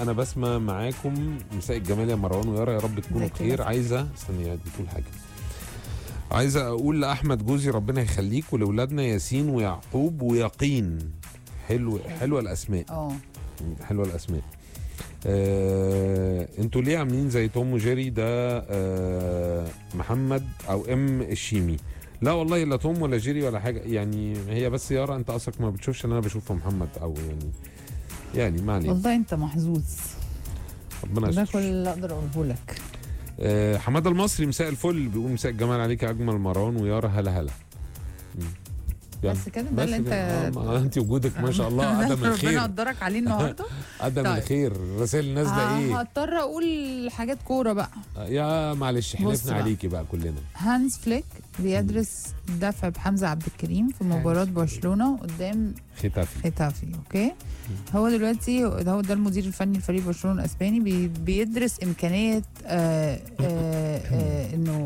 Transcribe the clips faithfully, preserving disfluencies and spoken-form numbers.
انا بسمة معاكم، مساء الجمال يا مروان ويارا، يا رب تكونوا ازيك يا بخير. بسمة؟ عايزه استني قاعد بتقول حاجه. عايزه اقول لاحمد جوزي ربنا يخليك، ولاولادنا ياسين ويعقوب ويقين. حلو حلوه الاسماء. اه حلوه الاسماء. آه، انتوا ليه عاملين زي توم وجيري ده؟ آه، محمد او ام الشيمي. لا والله لا توم ولا جيري ولا حاجه، يعني هي بس يارا انت اصلك ما بتشوفش اللي انا بشوفه محمد، او يعني يعني ما علينا. والله انت محظوظ، ربنا ده يستر. كل اللي اقدر اقوله لك. آه، حماده المصري مساء الفل، بيقول مساء الجمال عليك يا اجمل مروان ويارا، هلا هلا. مم. يلا. بس كده ده بس اللي انت كده. آه، ما انت وجودك ما شاء الله ده ادم اللي ربنا الخير. قدرك عليه النهارده. ادم طيب. الخير، رسائل الناس ده ه- ايه؟ هضطر اقول حاجات كوره بقى. آه، يا معلش بص حلفنا بقى. عليكي بقى كلنا. هانز فليك بيدرس دفع بحمزه عبد الكريم في مباراه هانز فليك. برشلونه قدام ختافي. ختافي. اوكي، هو دلوقتي هو ده المدير الفني لفريق برشلونه الاسباني، بي بيدرس امكانيه آه آه آه انه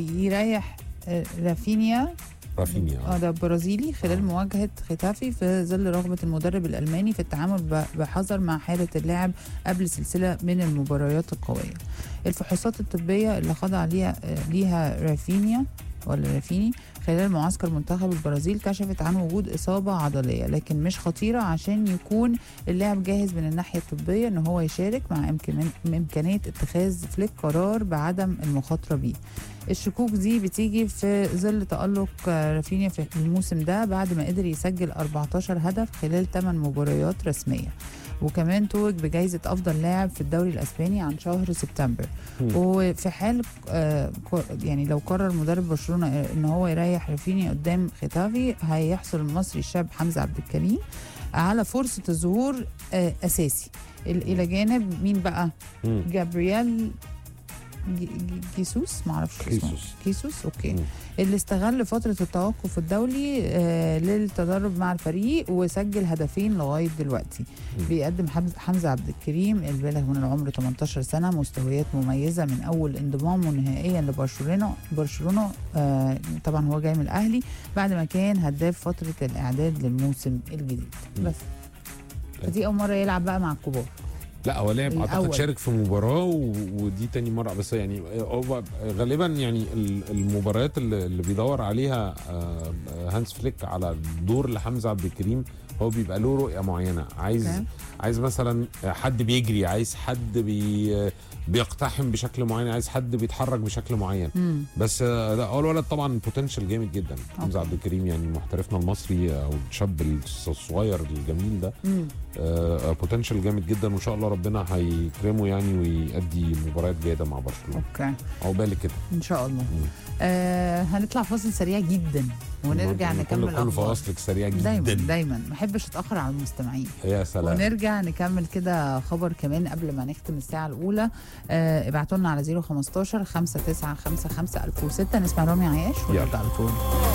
يريح آه رافينيا. رافينيا. اه ده برازيلي خلال مواجهه ختافي في ظل رغبه المدرب الالماني في التعامل ب- بحذر مع حاله اللاعب قبل سلسله من المباريات القويه. الفحوصات الطبيه اللي خضع ليها آه، ليها رافينيا ولا رافيني خلال معسكر منتخب البرازيل كشفت عن وجود إصابة عضلية، لكن مش خطيرة عشان يكون اللاعب جاهز من الناحية الطبية إن هو يشارك، مع إمكان- إمكانية اتخاذ فليك قرار بعدم المخاطرة بيه. الشكوك دي بتيجي في ظل تألق آه، رافينيا في الموسم ده بعد ما قدر يسجل أربعتاشر هدف خلال ثماني مباريات رسمية، وكمان توج بجائزة أفضل لاعب في الدوري الأسباني عن شهر سبتمبر. مم. وفي حال آه، كو- يعني لو قرر مدرب برشلونة إن هو يريح رافينيا قدام ختافي، هيحصل المصري الشاب حمزة عبد الكريم على فرصة الظهور آه، أساسي، ال- إلى جانب مين بقى؟ مم. جابرييل جي- جي- جيسوس، معرفش اسمه. كيسوس. كيسوس اوكي. مم. اللي استغل فترة التوقف الدولي آه للتدرب مع الفريق وسجل هدفين لغاية دلوقتي. مم. بيقدم حمز- حمزة عبد الكريم البالغ من العمر تمنتاشر سنة مستويات مميزة من أول انضمامه نهائيا لبرشلونة. برشلونة آه طبعا هو جاي من الأهلي بعد ما كان هداف فترة الإعداد للموسم الجديد. مم. بس فدي أول مرة يلعب بقى مع الكبار. لا هو لعب اعتقد الأول. شارك في مباراه و... ودي تاني مره، بس يعني هو غالبا يعني ال- المباريات اللي اللي بيدور عليها آه، هانس فليك على دور لحمزه عبد الكريم، هو بيبقى له رؤيه معينه، عايز أوكي. عايز مثلا حد بيجري، عايز حد بي بيقتحم بشكل معين، عايز حد بيتحرك بشكل معين. مم. بس آه، لا هو الولد طبعا بوتنشال جامد جدا، حمزه أوكي. عبد الكريم يعني محترفنا المصري او الشاب الصغير الجميل ده، مم. بوتنشال جامد جدا، وان شاء الله ربنا هيكرمه يعني ويأدي مباريات جيده مع برشلونه. اوكي عقبالك كده. ان شاء الله. مم. آه هنطلع فاصل سريع جدا ونرجع نكمل كل كل اخبار. فواصلك سريع جدا. دايما دايما ما احبش اتاخر على المستمعين. يا سلام. ونرجع نكمل كده خبر كمان قبل ما نختم الساعه الاولى. آه ابعتوا لنا على صفر خمستاشر خمسة تسعة خمسة خمسة ألف وستة. نسمع رامي عياش ونرجع على طول.